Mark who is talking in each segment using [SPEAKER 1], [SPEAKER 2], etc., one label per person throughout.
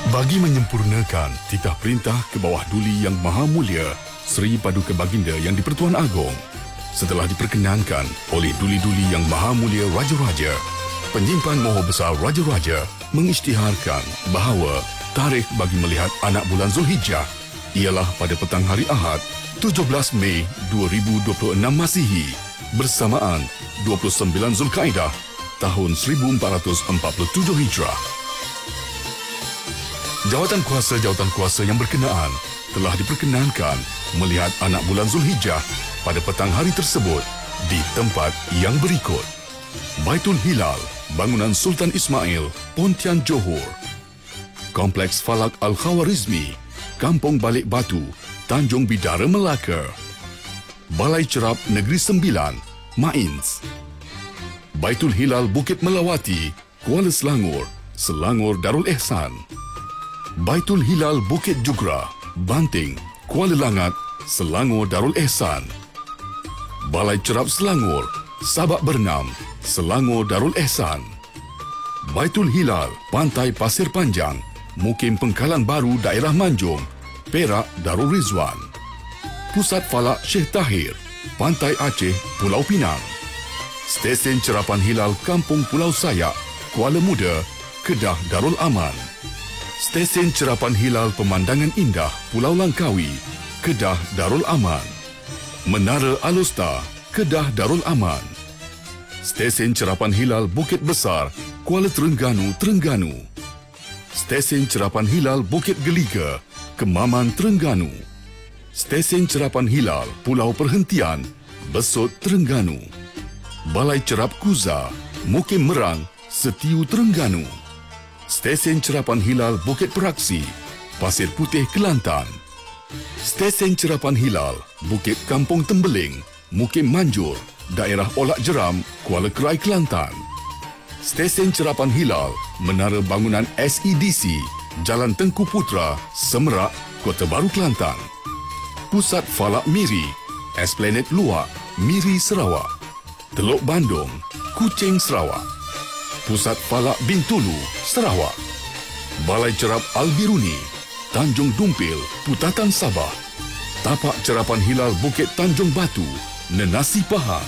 [SPEAKER 1] Bagi menyempurnakan titah perintah ke bawah Duli Yang Maha Mulia Seri Paduka Baginda Yang di-Pertuan Agong, setelah diperkenankan oleh Duli-Duli Yang Maha Mulia Raja-Raja, Penyimpan Moho Besar Raja-Raja mengisytiharkan bahawa tarikh bagi melihat anak bulan Zulhijjah ialah pada petang hari Ahad 17 Mei 2026 Masihi bersamaan 29 Zulkaidah tahun 1447 Hijrah. Jawatan kuasa yang berkenaan telah diperkenankan melihat anak bulan Zulhijjah pada petang hari tersebut di tempat yang berikut: Baitul Hilal, bangunan Sultan Ismail, Pontian Johor; Kompleks Falak Al-Khawarizmi, Kampung Balik Batu, Tanjung Bidara, Melaka; Balai Cerap Negeri Sembilan, Mains; Baitul Hilal Bukit Melawati, Kuala Selangor, Selangor Darul Ehsan; Baitul Hilal Bukit Jugra, Banting, Kuala Langat, Selangor Darul Ehsan; Balai Cerap Selangor, Sabak Bernam, Selangor Darul Ehsan; Baitul Hilal Pantai Pasir Panjang, Mukim Pengkalan Baru Daerah Manjung, Perak Darul Rizwan; Pusat Falak Syekh Tahir, Pantai Aceh, Pulau Pinang; Stesen Cerapan Hilal Kampung Pulau Sayak, Kuala Muda, Kedah Darul Aman; Stesen Cerapan Hilal Pemandangan Indah Pulau Langkawi, Kedah Darul Aman; Menara Alusta, Kedah Darul Aman; Stesen Cerapan Hilal Bukit Besar, Kuala Terengganu, Terengganu; Stesen Cerapan Hilal Bukit Geliga, Kemaman, Terengganu; Stesen Cerapan Hilal Pulau Perhentian, Besut, Terengganu; Balai Cerap Kuza, Mukim Merang, Setiu, Terengganu; Stesen Cerapan Hilal Bukit Peraksi, Pasir Putih, Kelantan; Stesen Cerapan Hilal Bukit Kampung Tembeling, Mukim Manjur, Daerah Olak Jeram, Kuala Kerai, Kelantan; Stesen Cerapan Hilal Menara Bangunan SEDC, Jalan Tengku Putra, Semerak, Kota Baru, Kelantan; Pusat Falak Miri, Esplanade Luak, Miri, Sarawak; Teluk Bandung, Kuching, Sarawak; Pusat Falak Bintulu, Sarawak; Balai Cerap Al-Biruni, Tanjung Dumpil, Putatan, Sabah; Tapak Cerapan Hilal Bukit Tanjung Batu, Nenasi, Pahang;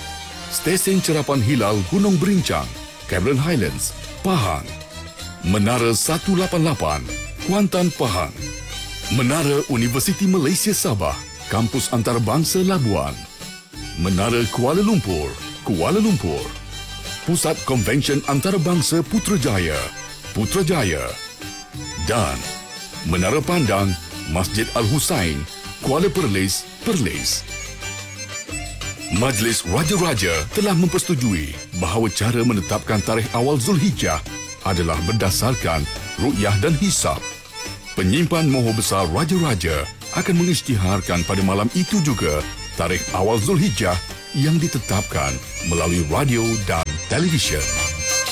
[SPEAKER 1] Stesen Cerapan Hilal Gunung Berincang, Cameron Highlands, Pahang; Menara 188, Kuantan, Pahang; Menara Universiti Malaysia Sabah, Kampus Antarabangsa Labuan; Menara Kuala Lumpur, Kuala Lumpur; Pusat Konvensyen Antarabangsa Putrajaya, Putrajaya; dan Menara Pandang Masjid Al-Husain, Kuala Perlis, Perlis. Majlis Raja-Raja telah mempersetujui bahawa cara menetapkan tarikh awal Zulhijjah adalah berdasarkan ru'yah dan hisab. Penyimpan Moho Besar Raja-Raja akan mengisytiharkan pada malam itu juga tarikh awal Zulhijjah yang ditetapkan melalui radio dan televisyen.